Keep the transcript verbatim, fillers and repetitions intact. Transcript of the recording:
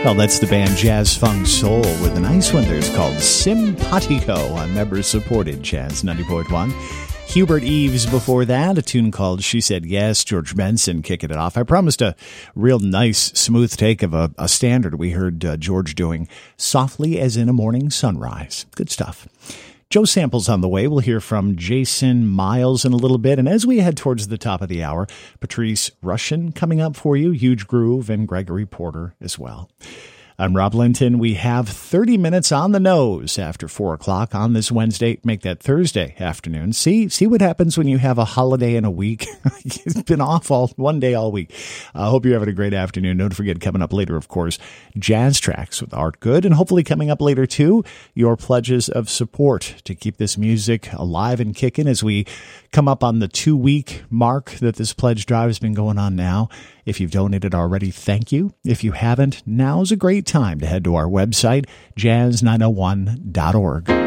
Well, that's the band Jazz Funk Soul with a nice one there's called Simpatico on member-supported Jazz ninety point one. Hubert Eves before that, a tune called She Said Yes, George Benson kicking it off. I promised a real nice, smooth take of a, a standard we heard uh, George doing, Softly as in a Morning Sunrise. Good stuff. Joe Sample's on the way. We'll hear from Jason Miles in a little bit. And as we head towards the top of the hour, Patrice Rushen coming up for you, Huge Groove, and Gregory Porter as well. I'm Rob Linton. We have thirty minutes on the nose after four o'clock on this Wednesday. Make that Thursday afternoon. See see what happens when you have a holiday in a week. It's been off all one day all week. I uh, hope you're having a great afternoon. Don't forget, coming up later, of course, Jazz Tracks with Art Good. And hopefully coming up later, too, your pledges of support to keep this music alive and kicking as we come up on the two-week mark that this pledge drive has been going on now. If you've donated already, thank you. If you haven't, now's a great time to head to our website, jazz nine oh one dot org.